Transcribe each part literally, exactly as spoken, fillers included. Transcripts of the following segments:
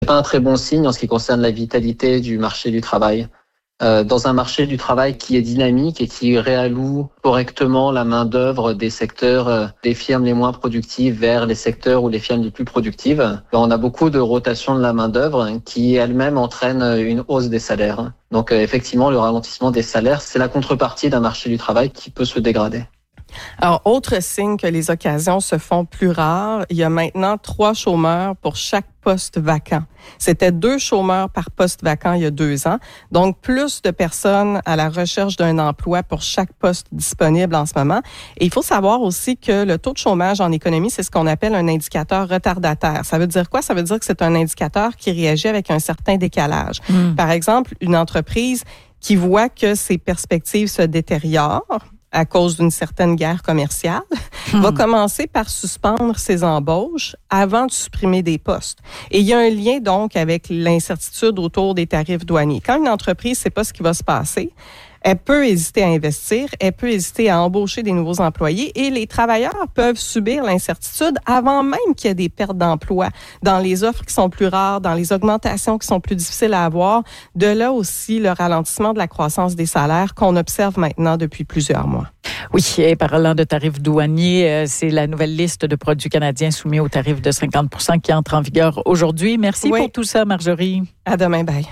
pas un très bon signe en ce qui concerne la vitalité du marché du travail. Euh, dans un marché du travail qui est dynamique et qui réalloue correctement la main-d'œuvre des secteurs, euh, des firmes les moins productives vers les secteurs ou les firmes les plus productives, on a beaucoup de rotation de la main-d'œuvre qui elle-même entraîne une hausse des salaires. Donc euh, effectivement, le ralentissement des salaires, c'est la contrepartie d'un marché du travail qui peut se dégrader. Alors, autre signe que les occasions se font plus rares, il y a maintenant trois chômeurs pour chaque poste vacant. C'était deux chômeurs par poste vacant il y a deux ans. Donc, plus de personnes à la recherche d'un emploi pour chaque poste disponible en ce moment. Et il faut savoir aussi que le taux de chômage en économie, c'est ce qu'on appelle un indicateur retardataire. Ça veut dire quoi? Ça veut dire que c'est un indicateur qui réagit avec un certain décalage. Mmh. Par exemple, une entreprise qui voit que ses perspectives se détériorent à cause d'une certaine guerre commerciale, hmm. va commencer par suspendre ses embauches avant de supprimer des postes. Et il y a un lien donc avec l'incertitude autour des tarifs douaniers. Quand une entreprise ne sait pas ce qui va se passer, elle peut hésiter à investir, elle peut hésiter à embaucher des nouveaux employés et les travailleurs peuvent subir l'incertitude avant même qu'il y ait des pertes d'emploi dans les offres qui sont plus rares, dans les augmentations qui sont plus difficiles à avoir. De là aussi le ralentissement de la croissance des salaires qu'on observe maintenant depuis plusieurs mois. Oui, et parlant de tarifs douaniers, c'est la nouvelle liste de produits canadiens soumis au tarif de cinquante pour cent qui entre en vigueur aujourd'hui. Merci oui. pour tout ça, Marjorie. À demain, bye.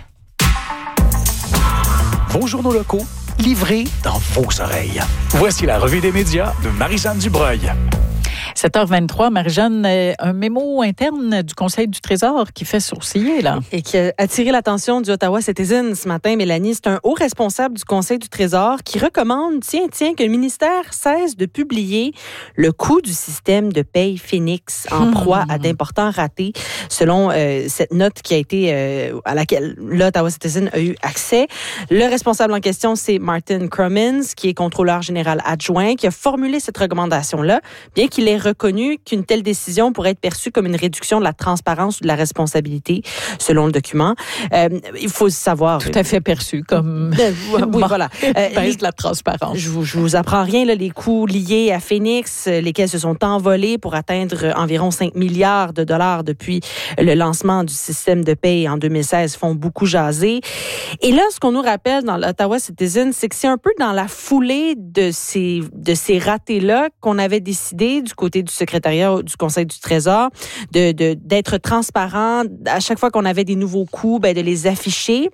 Vos journaux locaux, livrés dans vos oreilles. Voici la revue des médias de Marie-Jeanne Dubreuil. sept heures vingt-trois, Marie-Jeanne, un mémo interne du Conseil du Trésor qui fait sourciller, là. Et qui a attiré l'attention du Ottawa Citizen ce matin, Mélanie. C'est un haut responsable du Conseil du Trésor qui recommande, tiens, tiens, que le ministère cesse de publier le coût du système de paye Phoenix en mmh. proie à d'importants ratés, selon euh, cette note qui a été, euh, à laquelle l'Ottawa Citizen a eu accès. Le responsable en question, c'est Martin Crumins, qui est contrôleur général adjoint, qui a formulé cette recommandation-là, bien qu'il ait reconnu qu'une telle décision pourrait être perçue comme une réduction de la transparence ou de la responsabilité, selon le document. Euh, il faut savoir... Tout à fait perçu comme... Euh, oui, bon, voilà. Euh, baisse de la transparence. Je vous, je vous apprends rien, là, les coûts liés à Phoenix, lesquels se sont envolés pour atteindre environ cinq milliards de dollars depuis le lancement du système de paye en deux mille seize, font beaucoup jaser. Et là, ce qu'on nous rappelle dans l'Ottawa Citizen, c'est que c'est un peu dans la foulée de ces, de ces ratés-là qu'on avait décidé du côté du secrétariat du Conseil du Trésor, de, de, d'être transparent à chaque fois qu'on avait des nouveaux coûts, ben, de les afficher.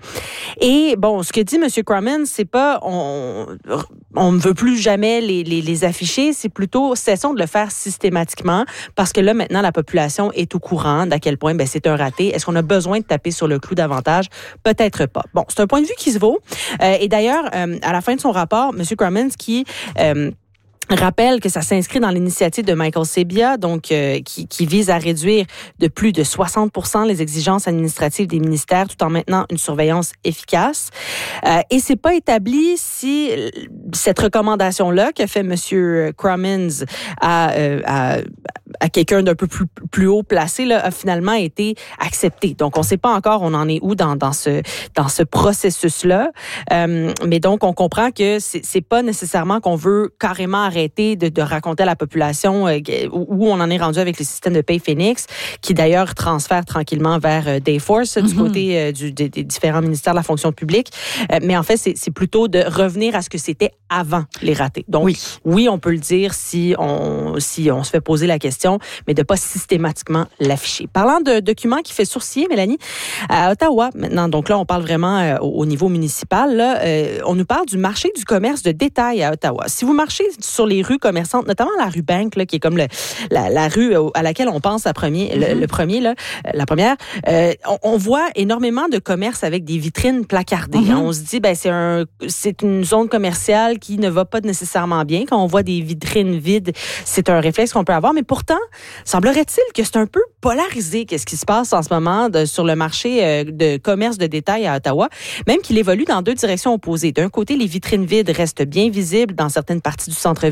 Et bon, ce que dit M. Crumins, c'est pas on, on ne veut plus jamais les, les, les afficher, c'est plutôt cessons de le faire systématiquement parce que là, maintenant, la population est au courant d'à quel point ben, c'est un raté. Est-ce qu'on a besoin de taper sur le clou davantage? Peut-être pas. Bon, c'est un point de vue qui se vaut. Euh, et d'ailleurs, euh, à la fin de son rapport, M. Crumins qui... Euh, rappelle que ça s'inscrit dans l'initiative de Michael Sabia, donc euh, qui, qui vise à réduire de plus de soixante pour cent les exigences administratives des ministères tout en maintenant une surveillance efficace. Euh, et c'est pas établi si cette recommandation-là que fait M. Crumins à, euh, à, à quelqu'un d'un peu plus, plus haut placé là, a finalement été acceptée. Donc, on ne sait pas encore on en est où dans, dans ce, dans ce processus-là. Euh, mais donc, on comprend que c'est, c'est pas nécessairement qu'on veut carrément arrêter de, de raconter à la population euh, où on en est rendu avec le système de paye Phoenix, qui d'ailleurs transfère tranquillement vers euh, Dayforce mm-hmm. du côté euh, du, des, des différents ministères de la fonction publique. Euh, mais en fait, c'est, c'est plutôt de revenir à ce que c'était avant les ratés. Donc, oui, oui on peut le dire si on, si on se fait poser la question, mais de pas systématiquement l'afficher. Parlant de documents qui fait sourciller, Mélanie, à Ottawa, maintenant, donc là, on parle vraiment euh, au niveau municipal, là, euh, on nous parle du marché du commerce de détail à Ottawa. Si vous marchez sur les rues commerçantes, notamment la rue Bank, là, qui est comme le, la, la rue à laquelle on pense à premier, mm-hmm. le, le premier, là, la première, euh, on, on voit énormément de commerces avec des vitrines placardées. Mm-hmm. Hein. On se dit, ben c'est un, c'est une zone commerciale qui ne va pas nécessairement bien. Quand on voit des vitrines vides, c'est un réflexe qu'on peut avoir. Mais pourtant, semblerait-il que c'est un peu polarisé qu'est-ce qui se passe en ce moment de, sur le marché euh, de commerce de détail à Ottawa, même qu'il évolue dans deux directions opposées. D'un côté, les vitrines vides restent bien visibles dans certaines parties du centre-ville.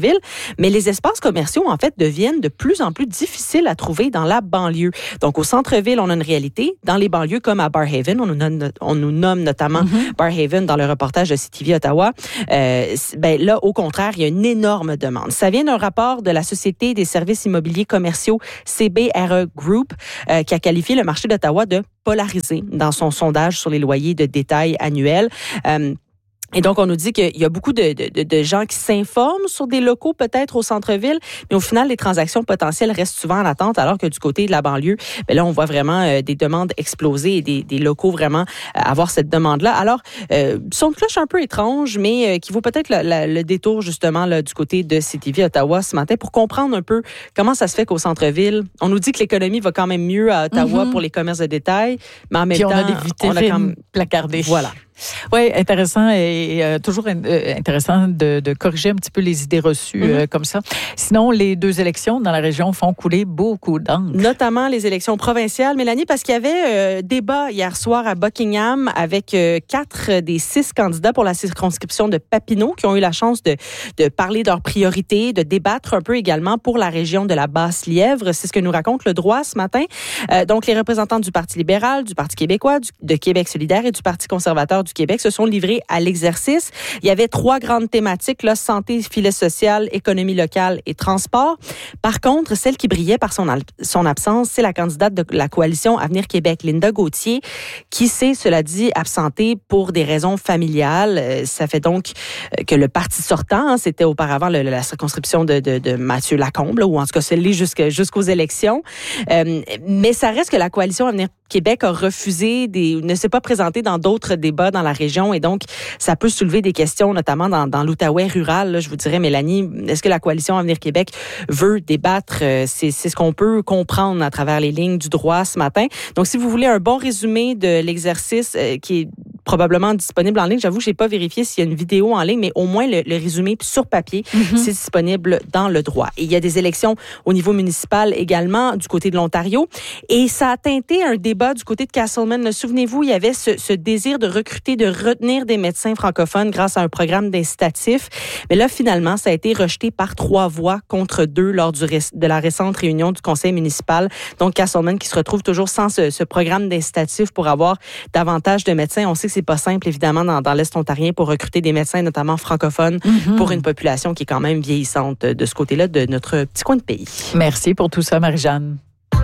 centre-ville, mais les espaces commerciaux, en fait, deviennent de plus en plus difficiles à trouver dans la banlieue. Donc, au centre-ville, on a une réalité. Dans les banlieues, comme à Barrhaven, on nous nomme, on nous nomme notamment mm-hmm. Barrhaven dans le reportage de C T V Ottawa, euh, ben là, au contraire, il y a une énorme demande. Ça vient d'un rapport de la Société des services immobiliers commerciaux C B R E Group euh, qui a qualifié le marché d'Ottawa de polarisé dans son sondage sur les loyers de détail annuels. Euh, Et donc, on nous dit qu'il y a beaucoup de, de, de gens qui s'informent sur des locaux peut-être au centre-ville, mais au final, les transactions potentielles restent souvent en attente, alors que du côté de la banlieue, bien là, on voit vraiment euh, des demandes exploser et des, des locaux vraiment euh, avoir cette demande-là. Alors, euh, son de cloche un peu étrange, mais euh, qui vaut peut-être le, le, le détour justement là, du côté de C T V Ottawa ce matin pour comprendre un peu comment ça se fait qu'au centre-ville, on nous dit que l'économie va quand même mieux à Ottawa mm-hmm. pour les commerces de détail, mais en même Puis temps, on a des vitrines on a quand même placardées. Voilà. Oui, intéressant et euh, toujours in- euh, intéressant de, de corriger un petit peu les idées reçues mm-hmm. euh, comme ça. Sinon, les deux élections dans la région font couler beaucoup d'encre. Notamment les élections provinciales, Mélanie, parce qu'il y avait euh, débat hier soir à Buckingham avec euh, quatre des six candidats pour la circonscription de Papineau qui ont eu la chance de, de parler de leurs priorités, de débattre un peu également pour la région de la Basse-Lièvre. C'est ce que nous raconte Le Droit ce matin. Euh, donc, les représentants du Parti libéral, du Parti québécois, du, de Québec solidaire et du Parti conservateur du Québec se sont livrés à l'exercice. Il y avait trois grandes thématiques, là, santé, filet social, économie locale et transport. Par contre, celle qui brillait par son, al- son absence, c'est la candidate de la coalition Avenir Québec, Linda Gauthier, qui s'est, cela dit, absentée pour des raisons familiales. Euh, ça fait donc euh, que le parti sortant, hein, c'était auparavant le, la circonscription de, de, de Mathieu Lacombe, là, ou en tout cas celle-là jusqu'à, jusqu'aux élections. Euh, mais ça reste que la coalition Avenir Québec a refusé, des, ne s'est pas présenté dans d'autres débats dans la région et donc ça peut soulever des questions, notamment dans, dans l'Outaouais rural. Là, je vous dirais, Mélanie, est-ce que la coalition Avenir Québec veut débattre? C'est, c'est ce qu'on peut comprendre à travers les lignes du droit ce matin. Donc, si vous voulez un bon résumé de l'exercice euh, qui est probablement disponible en ligne, j'avoue que je n'ai pas vérifié s'il y a une vidéo en ligne, mais au moins le, le résumé sur papier, mm-hmm. c'est disponible dans le droit. Et il y a des élections au niveau municipal également du côté de l'Ontario et ça a teinté un débat du côté de Casselman. Souvenez-vous, il y avait ce, ce désir de recruter, de retenir des médecins francophones grâce à un programme d'incitatif. Mais là, finalement, ça a été rejeté par trois voix contre deux lors du, de la récente réunion du conseil municipal. Donc, Casselman qui se retrouve toujours sans ce, ce programme d'incitatif pour avoir davantage de médecins. On sait que c'est pas simple, évidemment, dans, dans l'Est ontarien pour recruter des médecins, notamment francophones, mm-hmm. pour une population qui est quand même vieillissante de ce côté-là de notre petit coin de pays. Merci pour tout ça, Marie-Jeanne.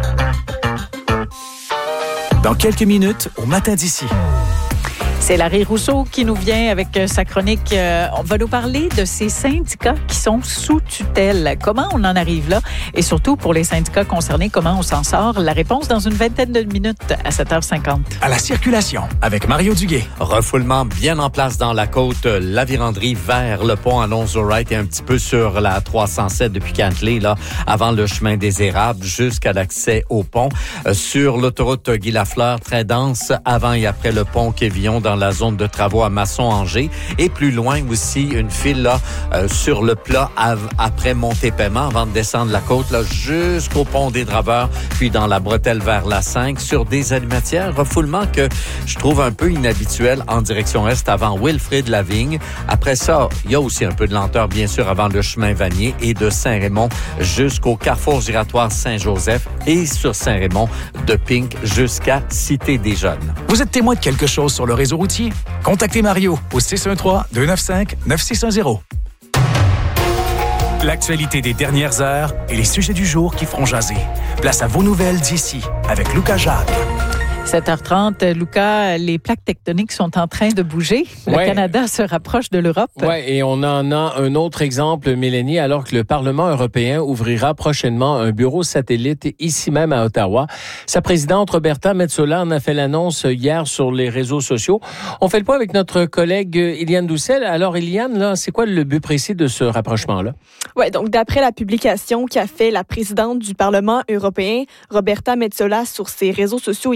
Dans quelques minutes, au Matin d'ici. C'est Larry Rousseau qui nous vient avec sa chronique. Euh, on va nous parler de ces syndicats qui sont sous tutelle. Comment on en arrive là? Et surtout, pour les syndicats concernés, comment on s'en sort? La réponse dans une vingtaine de minutes à sept heures cinquante. À la circulation, avec Mario Duguay. Refoulement bien en place dans la côte. La Vérandrie vers le pont à Lonzo-Wright et un petit peu sur la trois cent sept depuis Cantley, là, avant le chemin des Érables jusqu'à l'accès au pont. Euh, sur l'autoroute Guy-Lafleur, très dense avant et après le pont Quévillon dans la zone de travaux à Masson-Angers. Et plus loin aussi, une file là, euh, sur le plat av- après Montée-Paiement avant de descendre la côte là, jusqu'au pont des Draveurs, puis dans la bretelle vers la cinq sur des alimatières. Refoulement que je trouve un peu inhabituel en direction est avant Wilfrid Lavigne. Après ça, il y a aussi un peu de lenteur bien sûr avant le chemin Vanier et de Saint-Raymond jusqu'au carrefour giratoire Saint-Joseph et sur Saint-Raymond de Pink jusqu'à Cité des Jeunes. Vous êtes témoin de quelque chose sur le réseau routier? Contactez Mario au six un trois, deux neuf cinq, neuf six un zéro. L'actualité des dernières heures et les sujets du jour qui feront jaser. Place à vos nouvelles d'ici avec Lucas Jacques. sept heures trente, Lucas, les plaques tectoniques sont en train de bouger. Le ouais. Canada se rapproche de l'Europe. Oui, et on en a un autre exemple, Mélanie, alors que le Parlement européen ouvrira prochainement un bureau satellite ici même à Ottawa. Sa présidente, Roberta Metsola, en a fait l'annonce hier sur les réseaux sociaux. On fait le point avec notre collègue Iliane Doucel. Alors, Iliane, là, c'est quoi le but précis de ce rapprochement-là? Oui, donc d'après la publication qu'a fait la présidente du Parlement européen, Roberta Metsola, sur ses réseaux sociaux hier,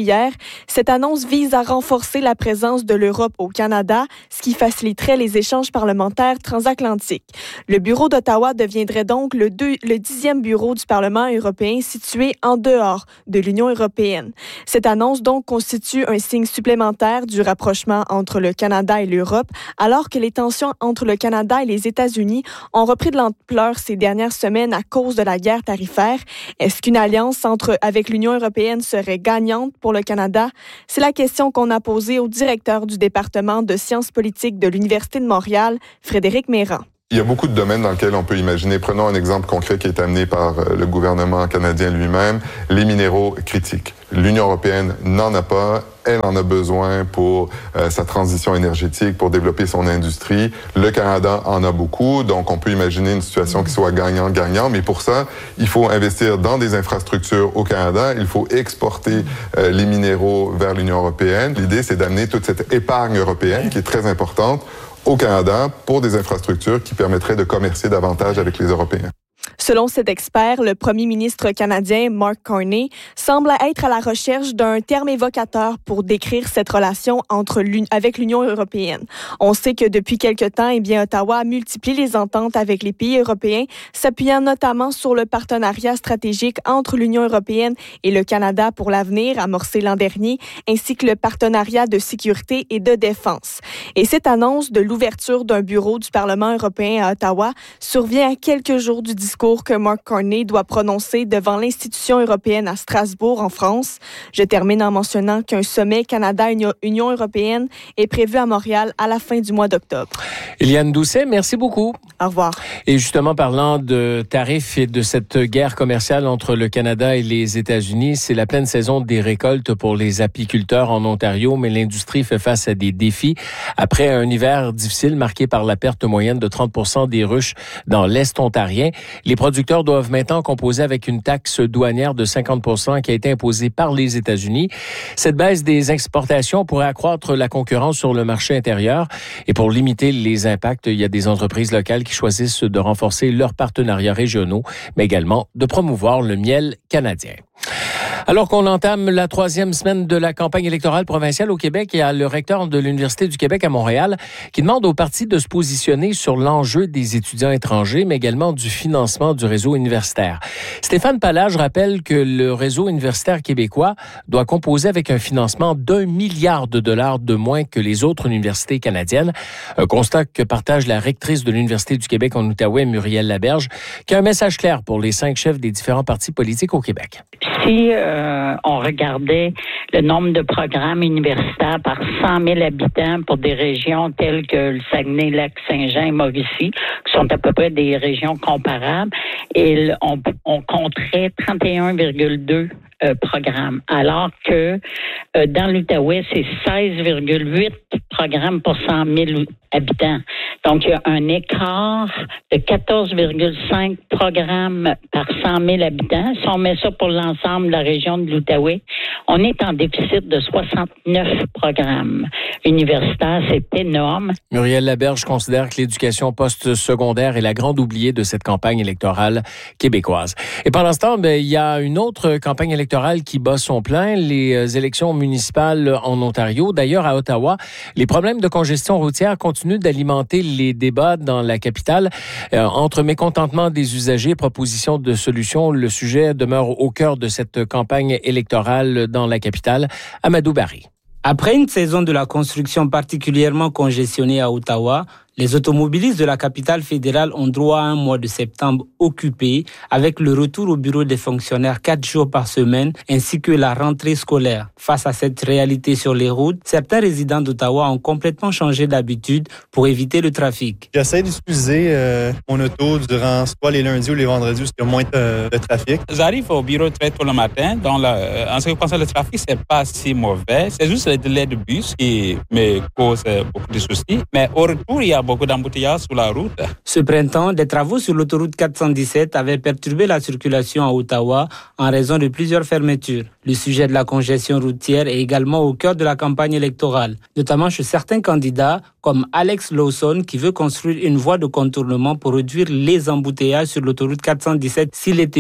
Cette annonce vise à renforcer la présence de l'Europe au Canada, ce qui faciliterait les échanges parlementaires transatlantiques. Le bureau d'Ottawa deviendrait donc le, deux, le dixième bureau du Parlement européen situé en dehors de l'Union européenne. Cette annonce donc constitue un signe supplémentaire du rapprochement entre le Canada et l'Europe, alors que les tensions entre le Canada et les États-Unis ont repris de l'ampleur ces dernières semaines à cause de la guerre tarifaire. Est-ce qu'une alliance entre, avec l'Union européenne serait gagnante pour le Canada? C'est la question qu'on a posée au directeur du département de sciences politiques de l'Université de Montréal, Frédéric Mérand. Il y a beaucoup de domaines dans lesquels on peut imaginer. Prenons un exemple concret qui est amené par le gouvernement canadien lui-même, les minéraux critiques. L'Union européenne n'en a pas. Elle en a besoin pour euh, sa transition énergétique, pour développer son industrie. Le Canada en a beaucoup, donc on peut imaginer une situation qui soit gagnant-gagnant. Mais pour ça, il faut investir dans des infrastructures au Canada. Il faut exporter euh, les minéraux vers l'Union européenne. L'idée, c'est d'amener toute cette épargne européenne qui est très importante au Canada pour des infrastructures qui permettraient de commercer davantage avec les Européens. Selon cet expert, le premier ministre canadien, Mark Carney, semble être à la recherche d'un terme évocateur pour décrire cette relation entre l'U- avec l'Union européenne. On sait que depuis quelque temps, eh bien, Ottawa multiplie les ententes avec les pays européens, s'appuyant notamment sur le partenariat stratégique entre l'Union européenne et le Canada pour l'avenir, amorcé l'an dernier, ainsi que le partenariat de sécurité et de défense. Et cette annonce de l'ouverture d'un bureau du Parlement européen à Ottawa survient à quelques jours du discours que Mark Carney doit prononcer devant l'institution européenne à Strasbourg, en France. Je termine en mentionnant qu'un sommet Canada-Union européenne est prévu à Montréal à la fin du mois d'octobre. Eliane Doucet, merci beaucoup. Au revoir. Et justement, parlant de tarifs et de cette guerre commerciale entre le Canada et les États-Unis, c'est la pleine saison des récoltes pour les apiculteurs en Ontario, mais l'industrie fait face à des défis. Après un hiver difficile marqué par la perte moyenne de trente pour cent des ruches dans l'Est ontarien, les producteurs doivent maintenant composer avec une taxe douanière de cinquante pour cent qui a été imposée par les États-Unis. Cette baisse des exportations pourrait accroître la concurrence sur le marché intérieur. Et pour limiter les impacts, il y a des entreprises locales qui choisissent de renforcer leurs partenariats régionaux, mais également de promouvoir le miel canadien. Alors qu'on entame la troisième semaine de la campagne électorale provinciale au Québec, il y a le recteur de l'Université du Québec à Montréal qui demande aux partis de se positionner sur l'enjeu des étudiants étrangers, mais également du financement du réseau universitaire. Stéphane Pallage rappelle que le réseau universitaire québécois doit composer avec un financement d'un milliard de dollars de moins que les autres universités canadiennes. Un constat que partage la rectrice de l'Université du Québec en Outaouais, Muriel Laberge, qui a un message clair pour les cinq chefs des différents partis politiques au Québec. Si euh, on regardait le nombre de programmes universitaires par cent mille habitants pour des régions telles que le Saguenay, Lac-Saint-Jean et Mauricie, qui sont à peu près des régions comparables, et on, on compterait trente et un virgule deux euh, programmes, alors que euh, dans l'Outaouais, c'est seize virgule huit programmes pour cent mille habitants. Donc, il y a un écart de quatorze virgule cinq programmes par cent mille habitants. Si on met ça pour l'ensemble de la région de l'Outaouais, on est en déficit de soixante-neuf programmes universitaires. C'est énorme. Muriel Laberge considère que l'éducation post-secondaire est la grande oubliée de cette campagne électorale québécoise. Et pendant ce temps, ben, il y a une autre campagne électorale qui bat son plein, les élections municipales en Ontario. D'ailleurs, à Ottawa, les problèmes de congestion routière continuent d'alimenter les débats dans la capitale. Euh, entre mécontentement des usagers et propositions de solutions, le sujet demeure au cœur de cette campagne électorale dans la capitale. Amadou Barry. Après une saison de la construction particulièrement congestionnée à Ottawa, les automobilistes de la capitale fédérale ont droit à un mois de septembre occupé avec le retour au bureau des fonctionnaires quatre jours par semaine ainsi que la rentrée scolaire. Face à cette réalité sur les routes, certains résidents d'Ottawa ont complètement changé d'habitude pour éviter le trafic. J'essaie d'utiliser euh, mon auto durant soit les lundis ou les vendredis où il y a moins de, de trafic. J'arrive au bureau très tôt le matin, donc la, en ce qui concerne le trafic, c'est pas si mauvais. C'est juste le délai de bus qui me cause beaucoup de soucis. Mais au retour, il y a beaucoup d'embouteillages sur la route. Ce printemps, des travaux sur l'autoroute quatre cent dix-sept avaient perturbé la circulation à Ottawa en raison de plusieurs fermetures. Le sujet de la congestion routière est également au cœur de la campagne électorale, notamment chez certains candidats comme Alex Lawson qui veut construire une voie de contournement pour réduire les embouteillages sur l'autoroute quatre cent dix-sept s'il est élu.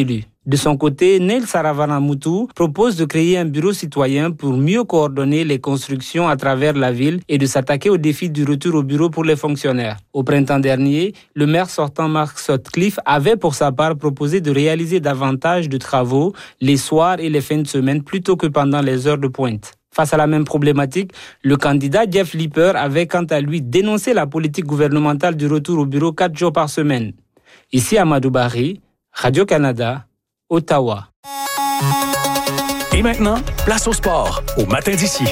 De son côté, Neil Saravanamuthu propose de créer un bureau citoyen pour mieux coordonner les constructions à travers la ville et de s'attaquer au défi du retour au bureau pour les fonctionnaires. Au printemps dernier, le maire sortant Mark Sutcliffe avait pour sa part proposé de réaliser davantage de travaux les soirs et les fins de semaine plutôt que pendant les heures de pointe. Face à la même problématique, le candidat Jeff Lipper avait quant à lui dénoncé la politique gouvernementale du retour au bureau quatre jours par semaine. Ici Amadou Barry, Radio-Canada, Ottawa. Et maintenant, place au sport, au matin d'ici.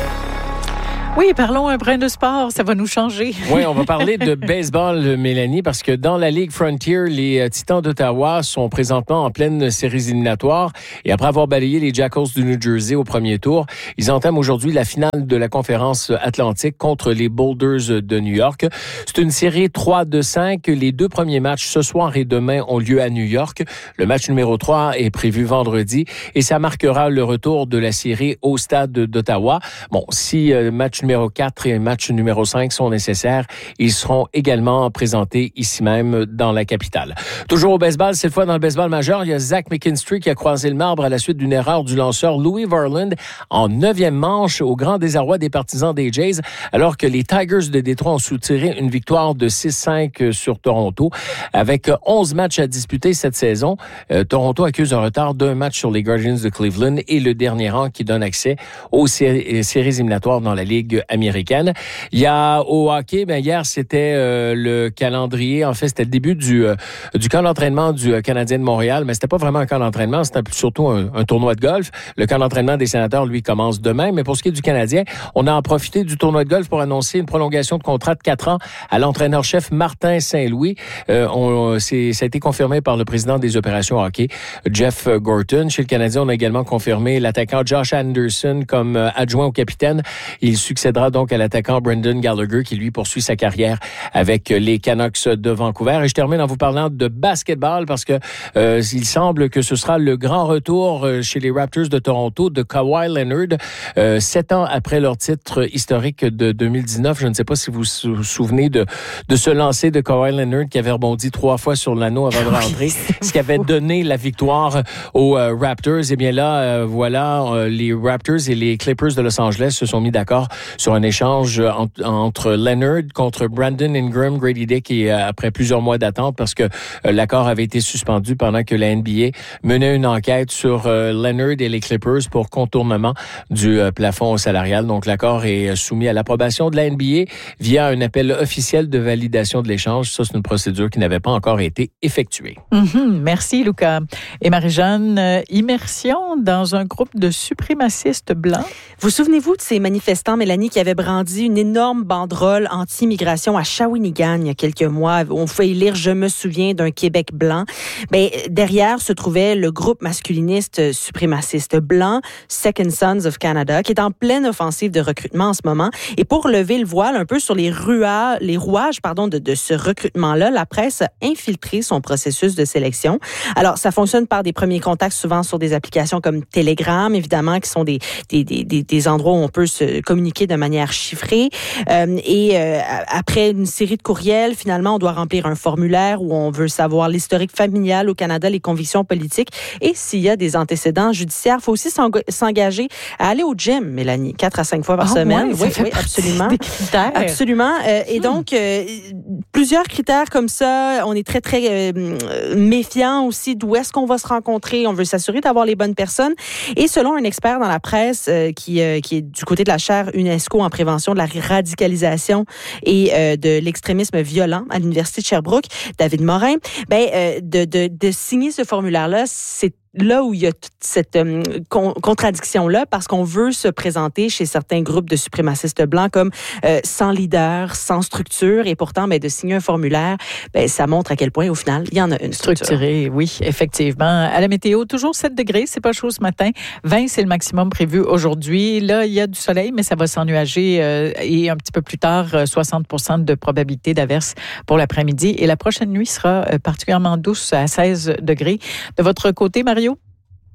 Oui, parlons un brin de sport, ça va nous changer. Oui, on va parler de baseball, Mélanie, parce que dans la Ligue Frontier, les Titans d'Ottawa sont présentement en pleine série éliminatoire. Et après avoir balayé les Jackals du New Jersey au premier tour, ils entament aujourd'hui la finale de la conférence Atlantique contre les Boulders de New York. C'est une série trois de cinq. Les deux premiers matchs ce soir et demain ont lieu à New York. Le match numéro trois est prévu vendredi et ça marquera le retour de la série au stade d'Ottawa. Bon, si euh, match numéro quatre et match numéro cinq sont nécessaires, ils seront également présentés ici même dans la capitale. Toujours au baseball, cette fois dans le baseball majeur, il y a Zach McKinstry qui a croisé le marbre à la suite d'une erreur du lanceur Louis Varland en neuvième manche au grand désarroi des partisans des Jays, alors que les Tigers de Détroit ont soutiré une victoire de six cinq sur Toronto. Avec onze matchs à disputer cette saison, euh, Toronto accuse un retard d'un match sur les Guardians de Cleveland et le dernier rang qui donne accès aux séries, séries éliminatoires dans la Ligue américaine. Il y a au hockey, ben hier c'était euh, le calendrier, en fait c'était le début du euh, du camp d'entraînement du euh, Canadien de Montréal, mais c'était pas vraiment un camp d'entraînement, c'était surtout un, un tournoi de golf. Le camp d'entraînement des Sénateurs, lui, commence demain, mais pour ce qui est du Canadien, on a en profité du tournoi de golf pour annoncer une prolongation de contrat de quatre ans à l'entraîneur-chef Martin Saint-Louis. Euh, on, c'est, ça a été confirmé par le président des opérations hockey, Jeff Gorton. Chez le Canadien, on a également confirmé l'attaquant Josh Anderson comme euh, adjoint au capitaine. Il succédera donc à l'attaquant Brendan Gallagher qui, lui, poursuit sa carrière avec les Canucks de Vancouver. Et je termine en vous parlant de basketball parce que euh, il semble que ce sera le grand retour chez les Raptors de Toronto de Kawhi Leonard, euh, sept ans après leur titre historique de deux mille dix-neuf. Je ne sais pas si vous vous souvenez de, de ce lancer de Kawhi Leonard qui avait rebondi trois fois sur l'anneau avant de rentrer, ce qui avait donné la victoire aux euh, Raptors. Et bien là, euh, voilà, euh, les Raptors et les Clippers de Los Angeles se sont mis d'accord sur un échange en, entre Leonard contre Brandon Ingram, Grady Dick, et euh, après plusieurs mois d'attente parce que euh, l'accord avait été suspendu pendant que la N B A menait une enquête sur euh, Leonard et les Clippers pour contournement du euh, plafond salarial. Donc l'accord est soumis à l'approbation de la N B A via un appel officiel de validation de l'échange. Ça, c'est une procédure qui n'avait pas encore été effectuée. Mm-hmm. Merci, Lucas. Et Marie-Jeanne, euh, immersion dans un groupe de suprémacistes blancs. Vous souvenez-vous de ces manifestants, Mélanie, qui avaient brandi une énorme banderole anti-immigration à Shawinigan il y a quelques mois? On fait lire « Je me souviens d'un Québec blanc ». Ben, derrière se trouvait le groupe masculiniste suprémaciste blanc, Second Sons of Canada, qui est en pleine offensive de recrutement en ce moment. Et pour lever le voile un peu sur les, rua, les rouages pardon, de, de ce recrutement-là, la presse a infiltré son processus de sélection. Alors, ça fonctionne par des premiers contacts, souvent sur des applications comme Telegram, évidemment, qui sont des, des, des, des, des endroits où on peut se communiquer de manière chiffrée. Euh, et euh, après une série de courriels, finalement, on doit remplir un formulaire où on veut savoir l'historique familial au Canada, les convictions politiques et s'il y a des antécédents judiciaires. Il faut aussi s'engager à aller au gym, Mélanie, quatre à cinq fois par oh, semaine. Ouais, oui, oui, absolument. Des critères. Absolument. Euh, et donc, euh, plusieurs critères comme ça. On est très, très euh, méfiant aussi d'où est-ce qu'on va se rencontrer. On veut s'assurer d'avoir les bonnes personnes. Et selon un expert dans la presse euh, qui, euh, qui est du côté de la chaire UNESCO en prévention de la radicalisation et euh, de l'extrémisme violent à l'Université de Sherbrooke, David Morin, ben, euh, de, de, de signer ce formulaire-là, c'est là où il y a toute cette euh, con- contradiction-là, parce qu'on veut se présenter chez certains groupes de suprémacistes blancs comme euh, sans leader, sans structure, et pourtant, ben, de signer un formulaire, ben, ça montre à quel point, au final, il y en a une structure. Structurée, oui, effectivement. À la météo, toujours sept degrés, c'est pas chaud ce matin. vingt, c'est le maximum prévu aujourd'hui. Là, il y a du soleil, mais ça va s'ennuager euh, et un petit peu plus tard, soixante pour cent de probabilité d'averse pour l'après-midi. Et la prochaine nuit sera euh, particulièrement douce à seize degrés. De votre côté, Marie?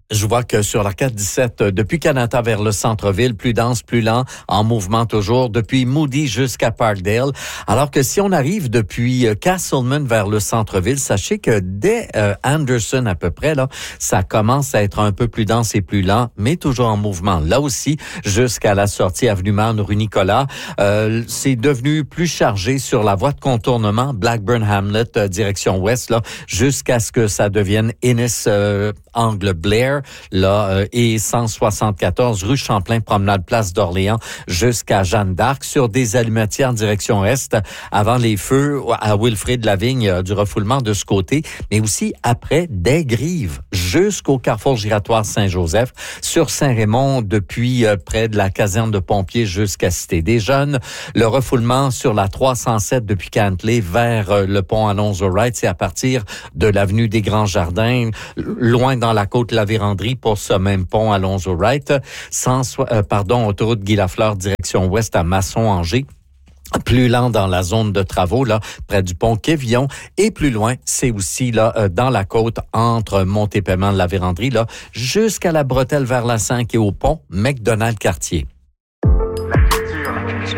Je vois que sur l'arcade dix-sept, depuis Canada vers le centre-ville, plus dense, plus lent, en mouvement toujours, depuis Moody jusqu'à Parkdale. Alors que si on arrive depuis Castleman vers le centre-ville, sachez que dès euh, Anderson à peu près, là, ça commence à être un peu plus dense et plus lent, mais toujours en mouvement. Là aussi, jusqu'à la sortie Avenue Marne, rue Nicolas, euh, c'est devenu plus chargé sur la voie de contournement Blackburn-Hamlet, euh, direction ouest, là, jusqu'à ce que ça devienne Innis, euh, angle Blair, là, euh, et cent soixante-quatorze rue Champlain, promenade Place d'Orléans, jusqu'à Jeanne d'Arc, sur des allumetières en direction est, avant les feux à Wilfrid Lavigne, euh, du refoulement de ce côté, mais aussi après des Grives, jusqu'au carrefour giratoire Saint-Joseph, sur Saint-Raymond, depuis euh, près de la caserne de pompiers jusqu'à Cité des Jeunes, le refoulement sur la trois cent sept depuis Cantley vers euh, le pont Alonzo-Wright, c'est à partir de l'avenue des Grands Jardins, loin dans la côte La Vérandrie pour ce même pont Alonzo-Wright, sans, euh, pardon, autoroute Guy Lafleur, direction ouest à Masson-Angers. Plus lent dans la zone de travaux, là, près du pont Quévillon. Et plus loin, c'est aussi, là, euh, dans la côte, entre Monté-Paiement de la Vérandrie, là, jusqu'à la bretelle vers la cinq et au pont McDonald-Cartier. La culture,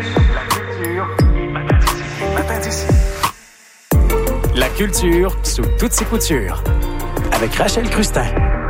la culture, matin d'ici. La culture sous toutes ses coutures. Avec Rachel Crustin.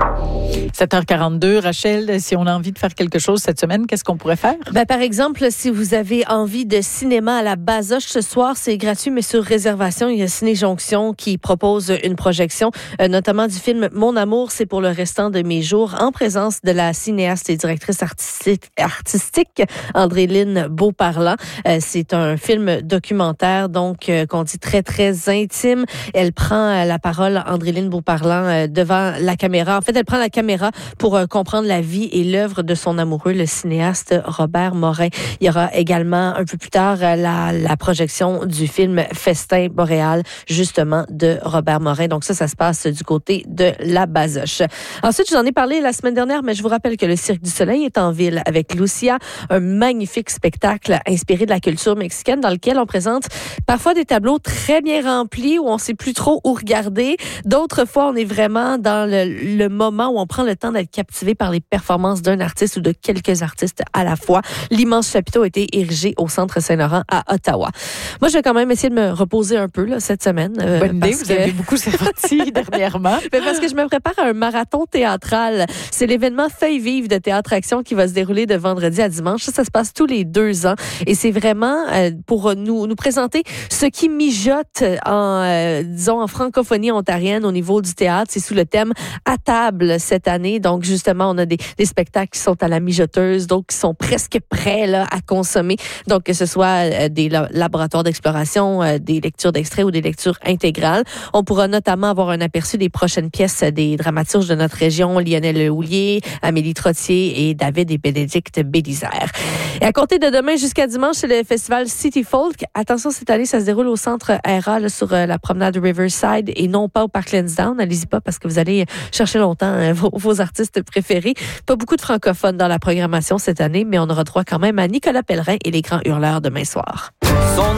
sept heures quarante-deux, Rachel, si on a envie de faire quelque chose cette semaine, qu'est-ce qu'on pourrait faire? Ben, par exemple, si vous avez envie de cinéma à la Bazoche ce soir, c'est gratuit, mais sur réservation. Il y a Ciné Jonction qui propose une projection, euh, notamment du film Mon amour, c'est pour le restant de mes jours, en présence de la cinéaste et directrice artistique, artistique André-Lyne Beauparlant. Euh, c'est un film documentaire, donc, euh, qu'on dit très, très intime. Elle prend euh, la parole, André-Lyne Beauparlant, euh, devant la caméra. En fait, elle prend la caméra pour euh, comprendre la vie et l'œuvre de son amoureux, le cinéaste Robert Morin. Il y aura également un peu plus tard euh, la, la projection du film Festin Boréal, justement, de Robert Morin. Donc ça, ça se passe du côté de la Bazoche. Ensuite, je vous en ai parlé la semaine dernière, mais je vous rappelle que le Cirque du Soleil est en ville avec Lucia, un magnifique spectacle inspiré de la culture mexicaine dans lequel on présente parfois des tableaux très bien remplis où on sait plus trop où regarder. D'autres fois, on est vraiment dans le, le moment où on prend le temps d'être captivé par les performances d'un artiste ou de quelques artistes à la fois. L'immense chapiteau a été érigé au Centre Saint-Laurent à Ottawa. Moi, je vais quand même essayer de me reposer un peu là, cette semaine. Euh, Bonne idée, vous que... avez beaucoup sorti dernièrement. Mais parce que je me prépare à un marathon théâtral. C'est l'événement Feuille vive de Théâtre Action qui va se dérouler de vendredi à dimanche. Ça, ça se passe tous les deux ans. Et c'est vraiment euh, pour nous, nous présenter ce qui mijote en, euh, disons, en francophonie ontarienne au niveau du théâtre. C'est sous le thème « À table » cette année. Donc, justement, on a des, des spectacles qui sont à la mijoteuse, d'autres qui sont presque prêts là, à consommer. Donc, que ce soit euh, des la- laboratoires d'exploration, euh, des lectures d'extraits ou des lectures intégrales. On pourra notamment avoir un aperçu des prochaines pièces des dramaturges de notre région, Lionel Houlier, Amélie Trottier et David et Bénédicte Bélizaire. Et à compter de demain jusqu'à dimanche, c'est le festival City Folk. Attention, cette année, ça se déroule au centre R A, là, sur euh, la promenade Riverside et non pas au Park Lansdowne. Allez-y pas parce que vous allez chercher longtemps hein, vos, vos artistes préférés. Pas beaucoup de francophones dans la programmation cette année, mais on aura droit quand même à Nicolas Pellerin et les Grands Hurleurs demain soir. Son